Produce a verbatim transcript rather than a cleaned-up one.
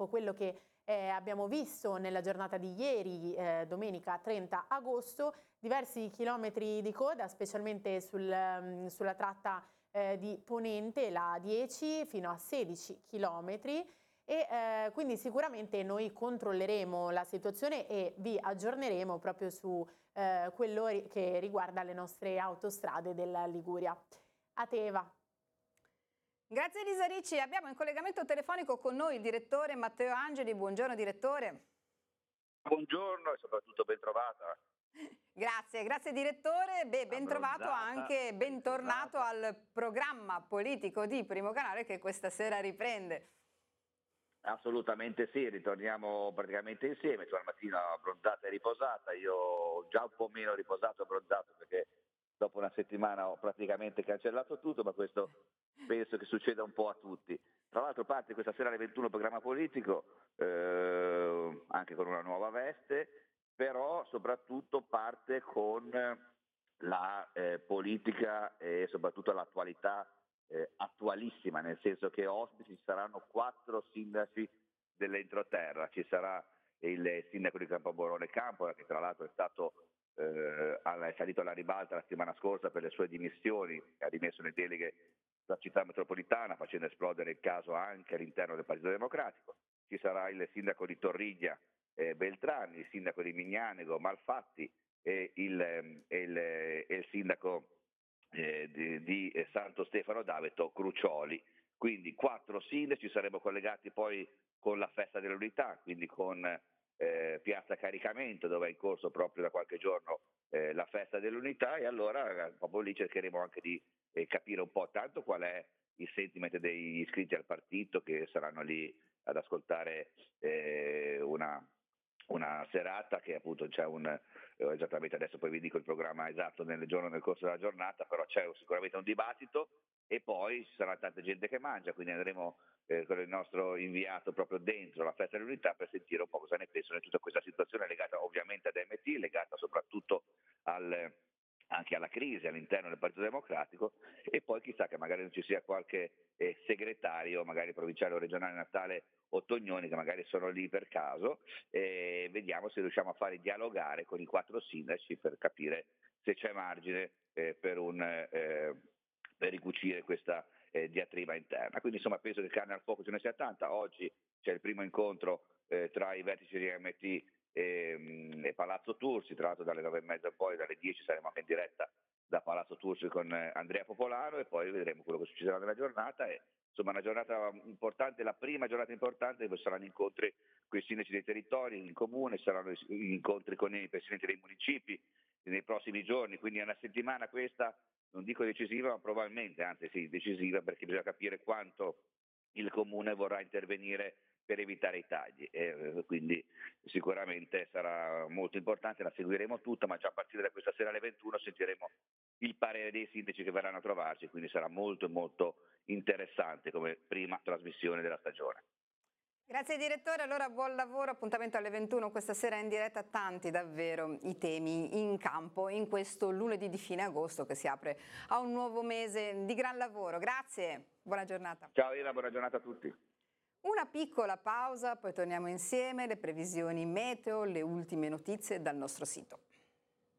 dopo quello che eh, abbiamo visto nella giornata di ieri, eh, domenica trenta agosto, diversi chilometri di coda, specialmente sul, um, sulla tratta eh, di Ponente, la dieci fino a sedici chilometri. E eh, quindi sicuramente noi controlleremo la situazione e vi aggiorneremo proprio su eh, quello che riguarda le nostre autostrade della Liguria. A te, Eva. Grazie Elisa Ricci, abbiamo in collegamento telefonico con noi il direttore Matteo Angeli. Buongiorno direttore. Buongiorno e soprattutto ben trovata. Grazie, grazie direttore. Beh, ben trovato anche, bentornato al programma politico di Primo Canale che questa sera riprende. Assolutamente sì, ritorniamo praticamente insieme, cioè la mattina abbronzata e riposata, io già un po' meno riposato e abbronzato perché dopo una settimana ho praticamente cancellato tutto, ma questo penso che succeda un po' a tutti. Tra l'altro parte questa sera alle ventuno programma politico, eh, anche con una nuova veste, però soprattutto parte con la eh, politica e soprattutto l'attualità eh, attualissima, nel senso che ospiti ci saranno quattro sindaci dell'entroterra, ci sarà il sindaco di Campoborone Campola, che tra l'altro è stato eh, è salito alla ribalta la settimana scorsa per le sue dimissioni, ha dimesso le deleghe della città metropolitana facendo esplodere il caso anche all'interno del Partito Democratico. Ci sarà il sindaco di Torriglia eh, Beltrani, il sindaco di Mignanego Malfatti e il, eh, il, eh, il sindaco eh, di, di Santo Stefano d'Aveto Crucioli. Quindi quattro sindaci, saremo collegati poi con la festa dell'unità, quindi con eh, Piazza Caricamento, dove è in corso proprio da qualche giorno eh, la festa dell'unità, e allora proprio lì cercheremo anche di eh, capire un po' tanto qual è il sentiment degli iscritti al partito che saranno lì ad ascoltare eh, una, una serata che appunto c'è un, eh, esattamente adesso poi vi dico il programma esatto nel giorno nel corso della giornata, però c'è sicuramente un dibattito e poi ci sarà tanta gente che mangia, quindi andremo eh, con il nostro inviato proprio dentro la festa dell'unità per sentire un po' cosa ne pensano di tutta questa situazione legata ovviamente ad M T, legata soprattutto al, anche alla crisi all'interno del Partito Democratico, e poi chissà che magari non ci sia qualche eh, segretario, magari provinciale o regionale Natale Ottognoni, che magari sono lì per caso, e vediamo se riusciamo a fare dialogare con i quattro sindaci per capire se c'è margine eh, per un... Eh, per ricucire questa eh, diatriba interna. Quindi insomma penso che carne al fuoco ce ne sia tanta. Oggi c'è il primo incontro eh, tra i vertici di M T e, e Palazzo Tursi, tra l'altro dalle nove e mezza in poi, dalle dieci saremo anche in diretta da Palazzo Tursi con eh, Andrea Popolaro, e poi vedremo quello che succederà nella giornata. E, insomma una giornata importante, la prima giornata importante, dove saranno incontri con i sindaci dei territori, in comune, saranno incontri con i presidenti dei municipi nei prossimi giorni, quindi è una settimana questa, non dico decisiva, ma probabilmente, anzi sì, decisiva, perché bisogna capire quanto il Comune vorrà intervenire per evitare i tagli, e quindi sicuramente sarà molto importante, la seguiremo tutta, ma già a partire da questa sera alle ventuno sentiremo il parere dei sindaci che verranno a trovarci, quindi sarà molto molto interessante come prima trasmissione della stagione. Grazie direttore, allora buon lavoro, appuntamento alle ventuno questa sera in diretta, tanti davvero i temi in campo in questo lunedì di fine agosto che si apre a un nuovo mese di gran lavoro. Grazie, buona giornata. Ciao Eva, buona giornata a tutti. Una piccola pausa, poi torniamo insieme, le previsioni meteo, le ultime notizie dal nostro sito.